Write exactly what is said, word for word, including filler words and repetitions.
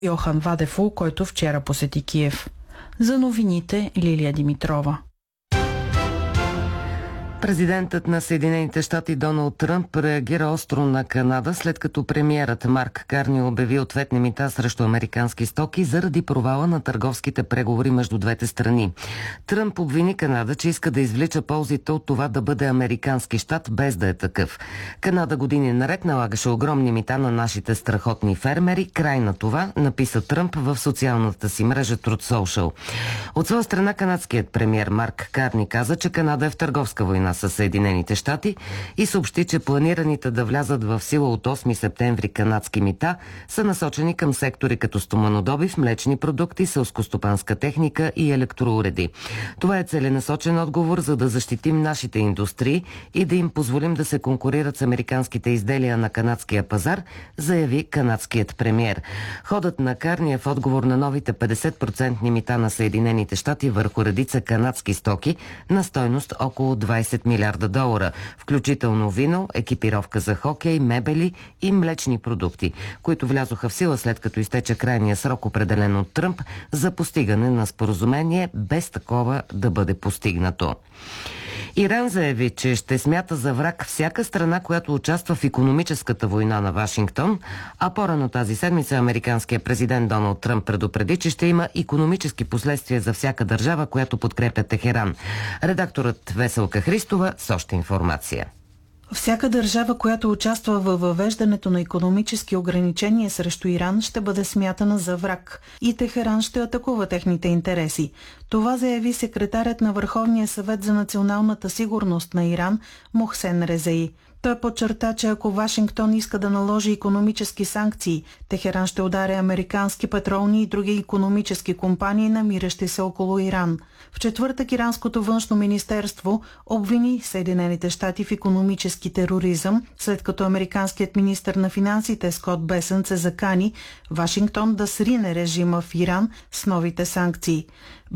Йохан Вадефул, който вчера посети Киев. За новините Лилия Димитрова. Президентът на Съединените щати Доналд Тръмп реагира остро на Канада, след като премиерът Марк Карни обяви ответни мита срещу американски стоки заради провала на търговските преговори между двете страни. Тръмп обвини Канада, че иска да извлича ползите от това да бъде американски щат, без да е такъв. Канада години наред налагаше огромни мита на нашите страхотни фермери. Край на това, написа Тръмп в социалната си мрежа Truth Social. От своя страна канадският премиер Марк Карни каза, че Канада е в търговска война със Съединените щати и съобщи, че планираните да влязат в сила от осми септември канадски мита са насочени към сектори като стоманодобив, млечни продукти, селскостопанска техника и електроуреди. Това е целенасочен отговор, за да защитим нашите индустрии и да им позволим да се конкурират с американските изделия на канадския пазар, заяви канадският премиер. Ходът на Карни е в отговор на новите петдесет процента мита на Съединените щати върху редица канадски стоки на стойност около двайсет милиарда долара, включително вино, екипировка за хокей, мебели и млечни продукти, които влязоха в сила след като изтече крайния срок, определен от Тръмп, за постигане на споразумение, без такова да бъде постигнато. Иран заяви, че ще смята за враг всяка страна, която участва в икономическата война на Вашингтон, а по-рано тази седмица американският президент Доналд Тръмп предупреди, че ще има икономически последствия за всяка държава, която подкрепя Техеран. Редакторът Веселка Христова с още информация. Всяка държава, която участва във въвеждането на икономически ограничения срещу Иран, ще бъде смятана за враг и Техеран ще атакува техните интереси. Това заяви секретарят на Върховния съвет за националната сигурност на Иран Мохсен Резаи. Той подчерта, че ако Вашингтон иска да наложи икономически санкции, Техеран ще ударя американски петролни и други икономически компании, намиращи се около Иран. В четвъртък иранското външно министерство обвини Съединените щати в икономически тероризъм, след като американският министър на финансите Скот Бесънт се закани Вашингтон да срине режима в Иран с новите санкции.